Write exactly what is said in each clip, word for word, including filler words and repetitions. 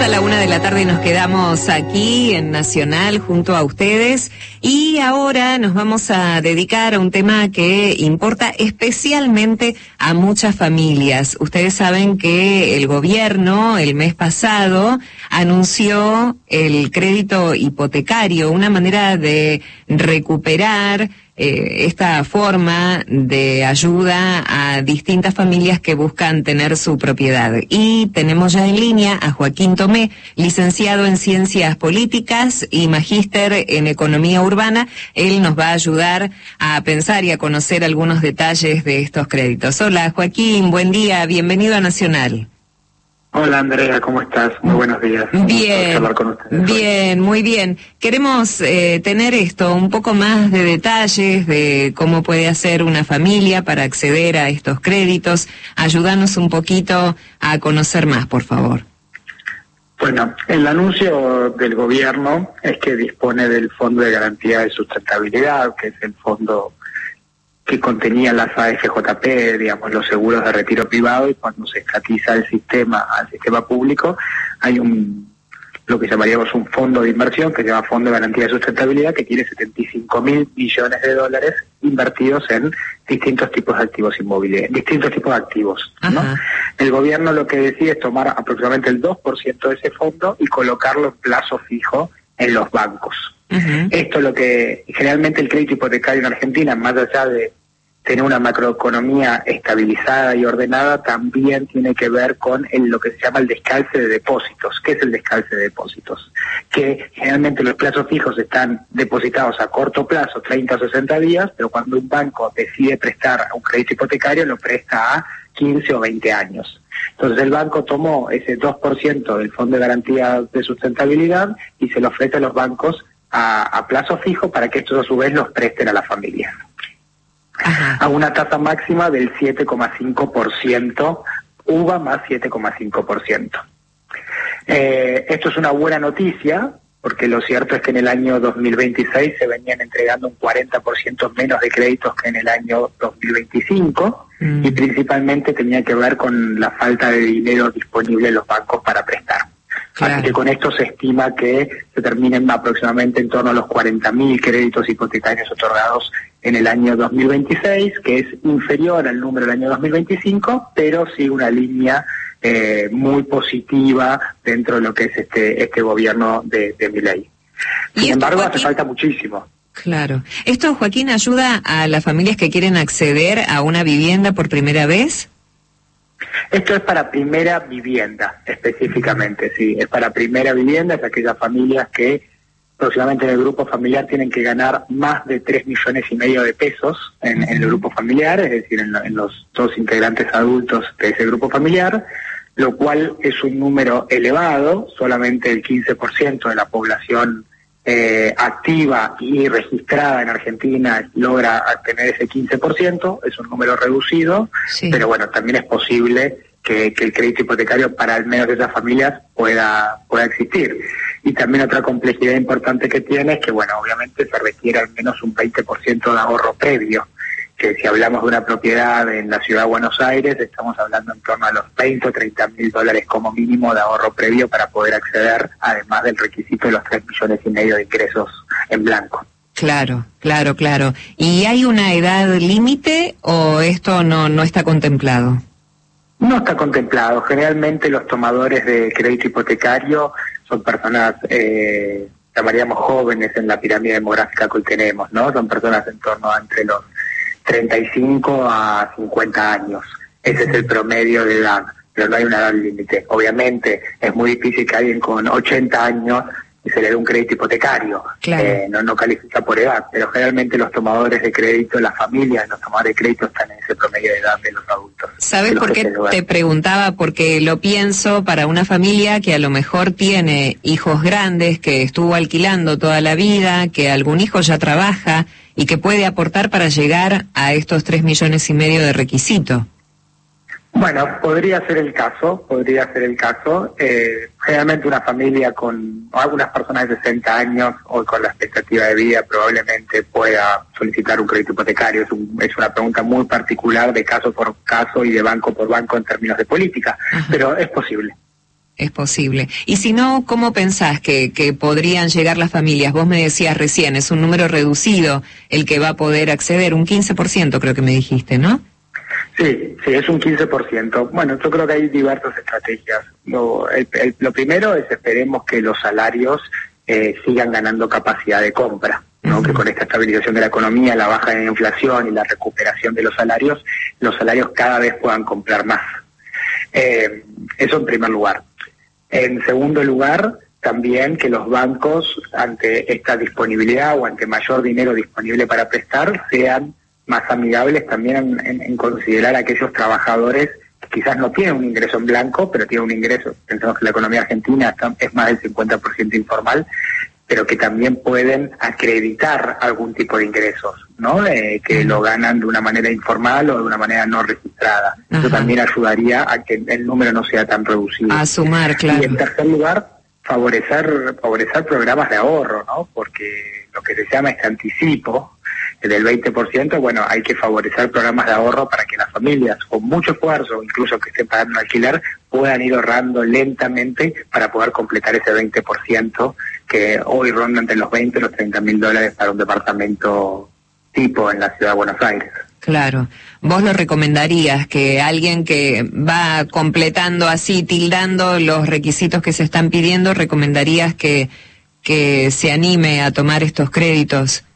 hasta la una de la tarde nos quedamos aquí en Nacional junto a ustedes y ahora nos vamos a dedicar a un tema que importa especialmente a muchas familias. Ustedes saben que el gobierno el mes pasado anunció el crédito hipotecario, una manera de recuperar Eh, esta forma de ayuda a distintas familias que buscan tener su propiedad. Y tenemos ya en línea a Joaquín Tomé, licenciado en Ciencias Políticas y magíster en Economía Urbana. Él nos va a ayudar a pensar y a conocer algunos detalles de estos créditos. Hola Joaquín, buen día, bienvenido a Nacional. Hola Andrea, ¿cómo estás? Muy buenos días. Bien, con bien, muy bien. Queremos eh, tener esto, un poco más de detalles de cómo puede hacer una familia para acceder a estos créditos. Ayúdanos un poquito a conocer más, por favor. Bueno, el anuncio del gobierno es que dispone del Fondo de Garantía de Sustentabilidad, que es el fondo que contenía las A F J P, digamos, los seguros de retiro privado, y cuando se estatiza el sistema al sistema público, hay un lo que llamaríamos un fondo de inversión que se llama Fondo de Garantía de Sustentabilidad, que tiene setenta y cinco mil millones de dólares invertidos en distintos tipos de activos inmobiliarios, distintos tipos de activos, ¿no? El gobierno lo que decide es tomar aproximadamente el dos por ciento de ese fondo y colocarlo en plazo fijo en los bancos. Uh-huh. Esto es lo que generalmente el crédito hipotecario en Argentina, más allá de tener una macroeconomía estabilizada y ordenada, también tiene que ver con el, lo que se llama el descalce de depósitos. ¿Qué es el descalce de depósitos? Que generalmente los plazos fijos están depositados a corto plazo, treinta o sesenta días, pero cuando un banco decide prestar un crédito hipotecario, lo presta a quince o veinte años. Entonces el banco tomó ese dos por ciento del Fondo de Garantía de Sustentabilidad y se lo ofrece a los bancos a, a plazo fijo para que estos a su vez los presten a las familias. Ajá. A una tasa máxima del siete coma cinco por ciento, U V A más siete coma cinco por ciento. Eh, esto es una buena noticia, porque lo cierto es que en el año dos mil veintiséis se venían entregando un cuarenta por ciento menos de créditos que en el año dos mil veinticinco, mm. y principalmente tenía que ver con la falta de dinero disponible en los bancos para prestar. Claro. Así que con esto se estima que se terminen aproximadamente en torno a los cuarenta mil créditos hipotecarios otorgados en el año dos mil veintiséis, que es inferior al número del año dos mil veinticinco, pero sí una línea eh, muy positiva dentro de lo que es este este gobierno de, de Milei. Sin embargo, Joaquín, hace falta muchísimo. Claro. ¿Esto, Joaquín, ayuda a las familias que quieren acceder a una vivienda por primera vez? Esto es para primera vivienda, específicamente, sí. Es para primera vivienda, es aquellas familias que próximamente en el grupo familiar tienen que ganar más de tres millones y medio de pesos en, en el grupo familiar, es decir, en, en los dos integrantes adultos de ese grupo familiar, lo cual es un número elevado. Solamente el quince por ciento de la población eh, activa y registrada en Argentina logra tener ese quince por ciento, es un número reducido, sí. Pero bueno, también es posible que, que el crédito hipotecario para al menos esas familias pueda, pueda existir. Y también otra complejidad importante que tiene es que, bueno, obviamente se requiere al menos un veinte por ciento de ahorro previo, que si hablamos de una propiedad en la ciudad de Buenos Aires, estamos hablando en torno a los veinte o treinta mil dólares como mínimo de ahorro previo para poder acceder, además del requisito de los tres millones y medio de ingresos en blanco. Claro, claro, claro. ¿Y hay una edad límite o esto no, no está contemplado? No está contemplado. Generalmente los tomadores de crédito hipotecario son personas, eh, llamaríamos jóvenes en la pirámide demográfica que hoy tenemos, ¿no? Son personas en torno a entre los treinta y cinco a cincuenta años. Ese es el promedio de edad, pero no hay una edad límite. Obviamente es muy difícil que alguien con ochenta años se le dé un crédito hipotecario. Claro. Eh, no, no califica por edad, pero generalmente los tomadores de crédito, las familias, los tomadores de crédito están en ese promedio de edad de los adultos. ¿Sabes por qué te preguntaba? Porque lo pienso para una familia que a lo mejor tiene hijos grandes, que estuvo alquilando toda la vida, que algún hijo ya trabaja y que puede aportar para llegar a estos tres millones y medio de requisito. Bueno, podría ser el caso, podría ser el caso. Eh, generalmente una familia con algunas personas de sesenta años o con la expectativa de vida probablemente pueda solicitar un crédito hipotecario. Es, un, es una pregunta muy particular de caso por caso y de banco por banco en términos de política, ajá, pero es posible. Es posible. Y si no, ¿cómo pensás que, que podrían llegar las familias? Vos me decías recién, es un número reducido el que va a poder acceder, un quince por ciento creo que me dijiste, ¿no? Sí, sí, es un quince por ciento. Bueno, yo creo que hay diversas estrategias. Lo, el, el, lo primero es esperemos que los salarios eh, sigan ganando capacidad de compra, ¿no? Uh-huh. Que con esta estabilización de la economía, la baja de la inflación y la recuperación de los salarios, los salarios cada vez puedan comprar más. Eh, eso en primer lugar. En segundo lugar, también que los bancos, ante esta disponibilidad o ante mayor dinero disponible para prestar, sean más amigables también en, en, en considerar a aquellos trabajadores que quizás no tienen un ingreso en blanco, pero tienen un ingreso. Pensamos que la economía argentina está, es más del cincuenta por ciento informal, pero que también pueden acreditar algún tipo de ingresos, ¿no? Eh, que lo ganan de una manera informal o de una manera no registrada. Ajá. Eso también ayudaría a que el número no sea tan reducido. A sumar, claro. Y en tercer lugar, favorecer favorecer programas de ahorro, ¿no? Porque lo que se llama este anticipo del veinte por ciento, bueno, hay que favorecer programas de ahorro para que las familias, con mucho esfuerzo, incluso que estén pagando alquiler, puedan ir ahorrando lentamente para poder completar ese veinte por ciento que hoy ronda entre los veinte y los treinta mil dólares para un departamento tipo en la ciudad de Buenos Aires. Claro. ¿Vos lo recomendarías que alguien que va completando así, tildando los requisitos que se están pidiendo, recomendarías que, que se anime a tomar estos créditos?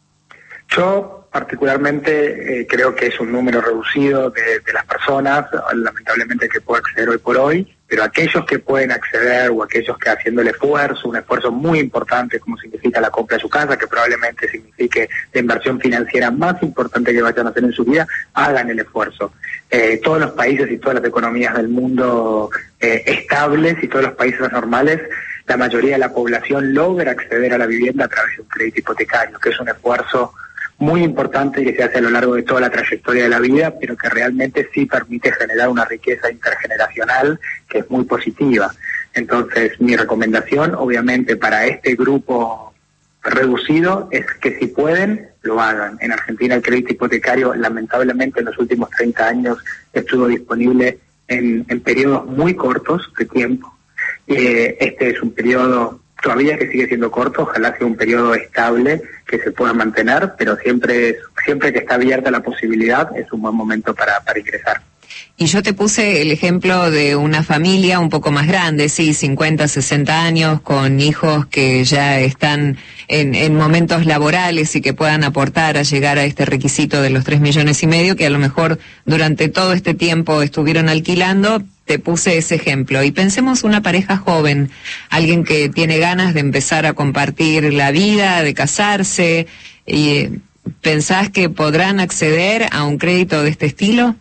Yo particularmente eh, creo que es un número reducido de, de las personas, lamentablemente, que puede acceder hoy por hoy, pero aquellos que pueden acceder o aquellos que haciendo el esfuerzo, un esfuerzo muy importante como significa la compra de su casa, que probablemente signifique la inversión financiera más importante que vayan a hacer en su vida, hagan el esfuerzo. Eh, todos los países y todas las economías del mundo eh, estables y todos los países normales, la mayoría de la población logra acceder a la vivienda a través de un crédito hipotecario, que es un esfuerzo muy importante que se hace a lo largo de toda la trayectoria de la vida, pero que realmente sí permite generar una riqueza intergeneracional que es muy positiva. Entonces, mi recomendación, obviamente, para este grupo reducido es que si pueden, lo hagan. En Argentina el crédito hipotecario, lamentablemente, en los últimos treinta años estuvo disponible en, en periodos muy cortos de tiempo. Eh, este es un periodo todavía que sigue siendo corto, ojalá sea un periodo estable que se pueda mantener, pero siempre siempre que está abierta la posibilidad es un buen momento para, para ingresar. Y yo te puse el ejemplo de una familia un poco más grande, sí, cincuenta, sesenta años, con hijos que ya están en, en momentos laborales y que puedan aportar a llegar a este requisito de los tres millones y medio, que a lo mejor durante todo este tiempo estuvieron alquilando. Te puse ese ejemplo. Y pensemos una pareja joven, alguien que tiene ganas de empezar a compartir la vida, de casarse, y ¿pensás que podrán acceder a un crédito de este estilo?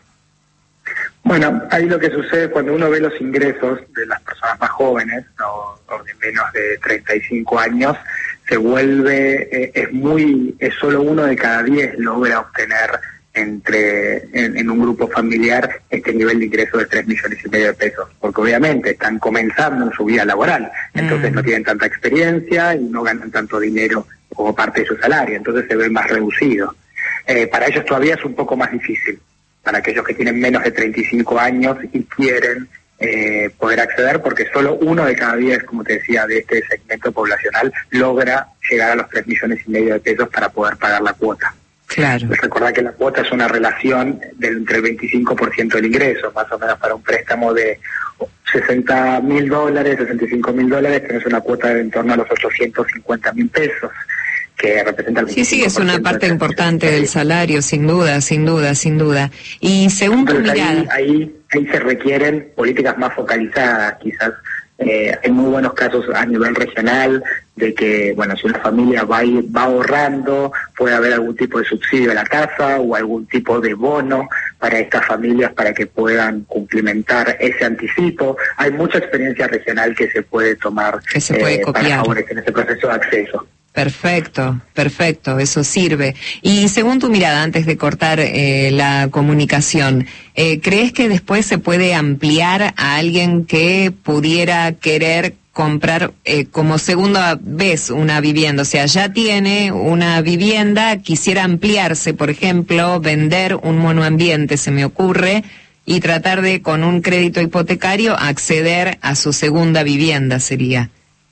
Bueno, ahí lo que sucede cuando uno ve los ingresos de las personas más jóvenes, o, o de menos de treinta y cinco años, se vuelve, eh, es muy, es solo uno de cada diez logra obtener entre en, en un grupo familiar este nivel de ingreso de tres millones y medio de pesos, porque obviamente están comenzando en su vida laboral, entonces mm. no tienen tanta experiencia y no ganan tanto dinero como parte de su salario, entonces se ve más reducido. Eh, para ellos todavía es un poco más difícil, para aquellos que tienen menos de treinta y cinco años y quieren eh, poder acceder, porque solo uno de cada diez, como te decía, de este segmento poblacional logra llegar a los tres millones y medio de pesos para poder pagar la cuota. Claro. Recordar que la cuota es una relación del entre el veinticinco por ciento del ingreso, más o menos para un préstamo de sesenta mil dólares, sesenta y cinco mil dólares, tenés una cuota de en torno a los ochocientos cincuenta mil pesos, que representa el Sí, sí, es una parte importante del salario, sin duda, sin duda, sin duda. Y según tu mirada... Ahí, ahí, ahí se requieren políticas más focalizadas, quizás. Eh, hay muy buenos casos a nivel regional de que, bueno, si una familia va, ir, va ahorrando, puede haber algún tipo de subsidio a la casa o algún tipo de bono para estas familias para que puedan cumplimentar ese anticipo. Hay mucha experiencia regional que se puede tomar que se puede eh, copiar para favorecer ese proceso de acceso. Perfecto, perfecto, eso sirve. Y según tu mirada, antes de cortar eh, la comunicación, eh, ¿crees que después se puede ampliar a alguien que pudiera querer comprar eh, como segunda vez una vivienda? O sea, ya tiene una vivienda, quisiera ampliarse, por ejemplo, vender un monoambiente, se me ocurre, y tratar de, con un crédito hipotecario, acceder a su segunda vivienda, sería.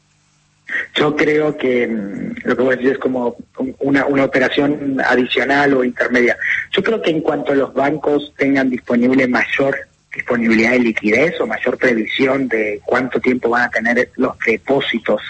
Yo creo que lo que vos decís es como una, una operación adicional o intermedia. Yo creo que en cuanto los bancos tengan disponible mayor disponibilidad de liquidez o mayor previsión de cuánto tiempo van a tener los depósitos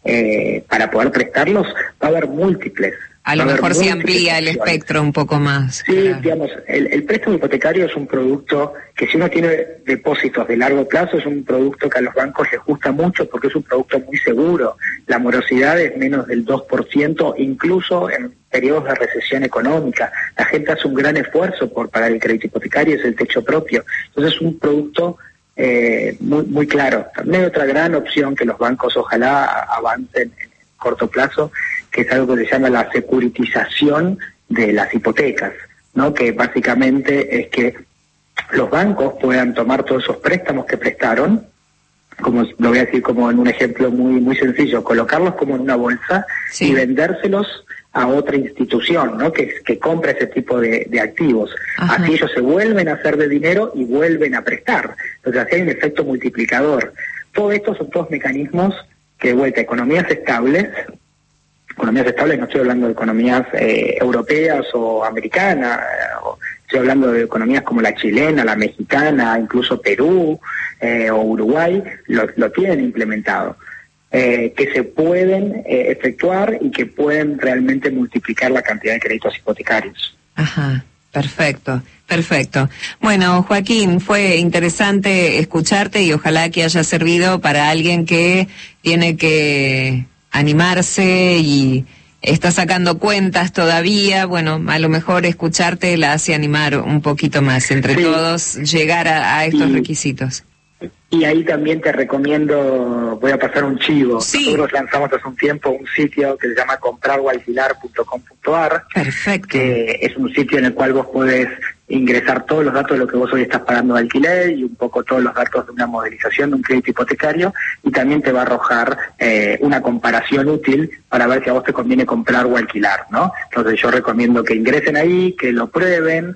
eh, para poder prestarlos, va a haber múltiples. A lo mejor se amplía el espectro un poco más. Sí, claro. digamos, el, el préstamo hipotecario es un producto que si uno tiene depósitos de largo plazo es un producto que a los bancos les gusta mucho porque es un producto muy seguro. La morosidad es menos del dos por ciento, incluso en periodos de recesión económica. La gente hace un gran esfuerzo por pagar el crédito hipotecario, es el techo propio. Entonces es un producto eh, muy, muy claro. También hay otra gran opción que los bancos ojalá avancen en corto plazo, que es algo que se llama la securitización de las hipotecas, ¿no? Que básicamente es que los bancos puedan tomar todos esos préstamos que prestaron, como lo voy a decir como en un ejemplo muy muy sencillo, colocarlos como en una bolsa sí. y vendérselos a otra institución, ¿no? Que, que compra ese tipo de, de activos. Ajá. Así ellos se vuelven a hacer de dinero y vuelven a prestar. Entonces así hay un efecto multiplicador. Todo esto son todos mecanismos que, de vuelta, economías estables, economías estables, no estoy hablando de economías eh, europeas o americanas, eh, o estoy hablando de economías como la chilena, la mexicana, incluso Perú eh, o Uruguay, lo, lo tienen implementado, eh, que se pueden eh, efectuar y que pueden realmente multiplicar la cantidad de créditos hipotecarios. Ajá, perfecto. Perfecto. Bueno, Joaquín, fue interesante escucharte y ojalá que haya servido para alguien que tiene que animarse y está sacando cuentas todavía. Bueno, a lo mejor escucharte la hace animar un poquito más, entre sí. todos, llegar a, a estos y, requisitos. Y ahí también te recomiendo, voy a pasar un chivo. Sí. Nosotros lanzamos hace un tiempo un sitio que se llama comprar o alquilar punto com punto ar. Perfecto. Que es un sitio en el cual vos podés ingresar todos los datos de lo que vos hoy estás pagando de alquiler y un poco todos los datos de una modelización de un crédito hipotecario, y también te va a arrojar eh, una comparación útil para ver si a vos te conviene comprar o alquilar, ¿no? Entonces yo recomiendo que ingresen ahí, que lo prueben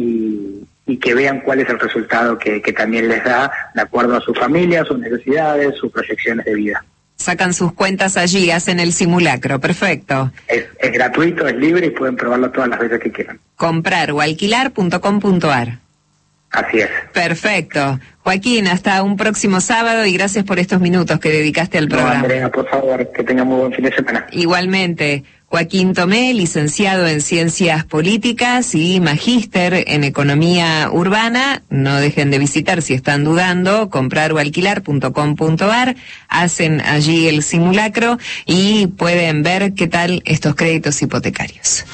y, y que vean cuál es el resultado que, que también les da de acuerdo a su familia, sus necesidades, sus proyecciones de vida. Sacan sus cuentas allí, hacen el simulacro, perfecto. Es, es gratuito, es libre y pueden probarlo todas las veces que quieran. comprar o alquilar punto com punto ar. Así es. Perfecto. Joaquín, hasta un próximo sábado y gracias por estos minutos que dedicaste al programa. No, Andrea, por favor, que tengan muy buen fin de semana. Igualmente. Joaquín Tomé, licenciado en Ciencias Políticas y magíster en Economía Urbana. No dejen de visitar si están dudando, comprar o alquilar punto com punto ar. Hacen allí el simulacro y pueden ver qué tal estos créditos hipotecarios.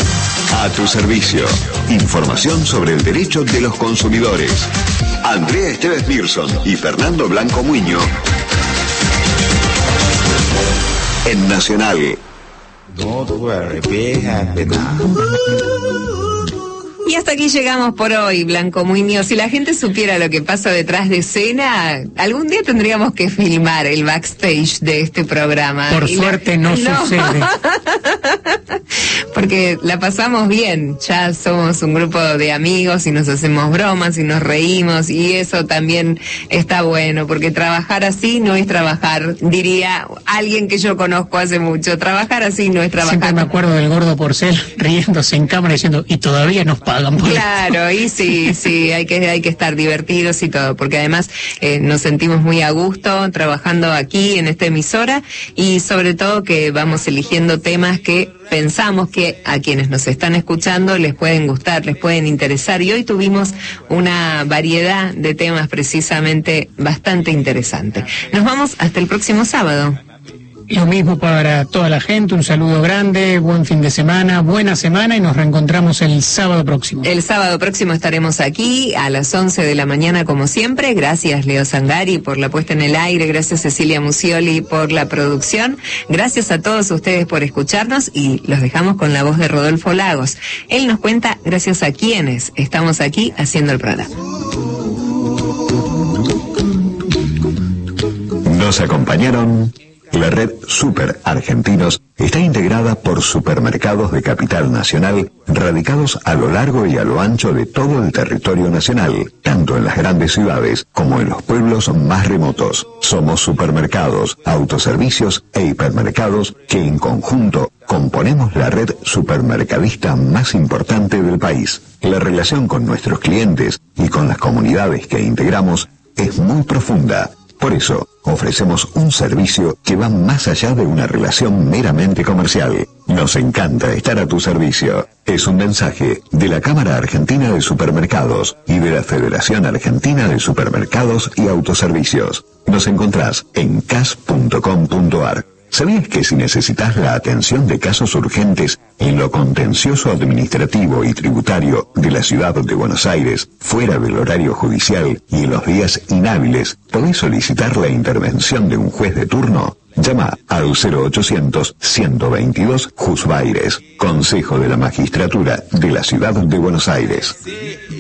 A tu servicio. Información sobre el derecho de los consumidores. Andrea Esteves Nilsson y Fernando Blanco Muño. En Nacional. Don't worry, be happy now. Y hasta aquí llegamos por hoy, Blanco Muñoz. Si la gente supiera lo que pasa detrás de escena, algún día tendríamos que filmar el backstage de este programa. Por y suerte la... no, no sucede. Porque la pasamos bien, ya somos un grupo de amigos y nos hacemos bromas y nos reímos y eso también está bueno, porque trabajar así no es trabajar, diría alguien que yo conozco hace mucho, trabajar así no es trabajar. Siempre me acuerdo del gordo Porcel riéndose en cámara diciendo, y todavía nos pagan. Claro, y sí, sí, hay que hay que estar divertidos y todo, porque además eh, nos sentimos muy a gusto trabajando aquí en esta emisora y sobre todo que vamos eligiendo temas que pensamos que a quienes nos están escuchando les pueden gustar, les pueden interesar, y hoy tuvimos una variedad de temas precisamente bastante interesante. Nos vamos hasta el próximo sábado. Lo mismo para toda la gente, un saludo grande, buen fin de semana, buena semana y nos reencontramos el sábado próximo. El sábado próximo estaremos aquí a las once de la mañana como siempre. Gracias Leo Sangari por la puesta en el aire, gracias Cecilia Musioli por la producción, gracias a todos ustedes por escucharnos y los dejamos con la voz de Rodolfo Lagos. Él nos cuenta gracias a quienes estamos aquí haciendo el programa. Nos acompañaron La red Super Argentinos está integrada por supermercados de capital nacional radicados a lo largo y a lo ancho de todo el territorio nacional, tanto en las grandes ciudades como en los pueblos más remotos. Somos supermercados, autoservicios e hipermercados que en conjunto componemos la red supermercadista más importante del país. La relación con nuestros clientes y con las comunidades que integramos es muy profunda. Por eso, ofrecemos un servicio que va más allá de una relación meramente comercial. Nos encanta estar a tu servicio. Es un mensaje de la Cámara Argentina de Supermercados y de la Federación Argentina de Supermercados y Autoservicios. Nos encontrás en c a s punto com punto a r. ¿Sabías que si necesitas la atención de casos urgentes en lo contencioso administrativo y tributario de la ciudad de Buenos Aires, fuera del horario judicial y en los días inhábiles, podés solicitar la intervención de un juez de turno? Llama al cero ochocientos, ciento veintidós, Juzbaires, Consejo de la Magistratura de la Ciudad de Buenos Aires.